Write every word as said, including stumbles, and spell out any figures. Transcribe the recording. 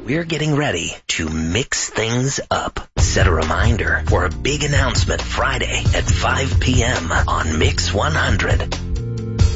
we're getting ready to mix things up. Set a reminder for a big announcement Friday at five p.m. on Mix one hundred.